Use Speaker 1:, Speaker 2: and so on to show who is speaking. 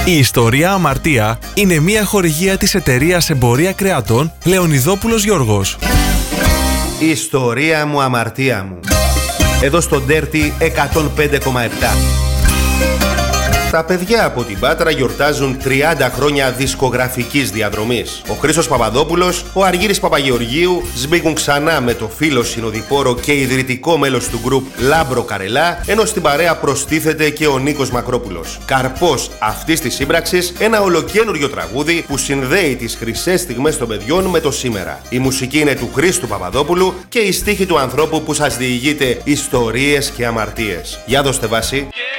Speaker 1: Η ιστορία Αμαρτία είναι μια χορηγία της εταιρείας εμπορία κρεατών Λεωνιδόπουλος Γιώργος.
Speaker 2: Η ιστορία μου, αμαρτία μου. Εδώ στο Dirty 105,7. Τα παιδιά από την Πάτρα γιορτάζουν 30 χρόνια δισκογραφικής διαδρομής. Ο Χρήστος Παπαδόπουλος, ο Αργύρης Παπαγεωργίου σμπίγουν ξανά με το φίλο συνοδοιπόρο και ιδρυτικό μέλος του γκρουπ Λάμπρο Καρελά, ενώ στην παρέα προστίθεται και ο Νίκος Μακρόπουλος. Καρπός αυτής της σύμπραξης, ένα ολοκαίνουργιο τραγούδι που συνδέει τις χρυσές στιγμές των παιδιών με το σήμερα. Η μουσική είναι του Χρήστου Παπαδόπουλου και η στίχη του ανθρώπου που σας διηγείται ιστορίες και αμαρτίες. Για δώστε βάση.